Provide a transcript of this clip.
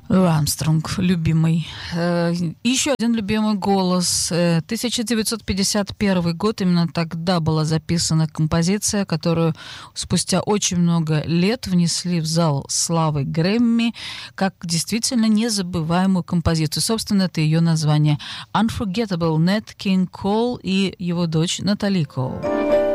Армстронг, любимый. Еще один любимый голос. 1951 год, именно тогда была записана композиция, которую спустя очень много лет внесли в зал славы Грэмми как действительно незабываемую композицию. Собственно, это ее название. Unforgettable, Nat King Cole и его дочь Натали Кол.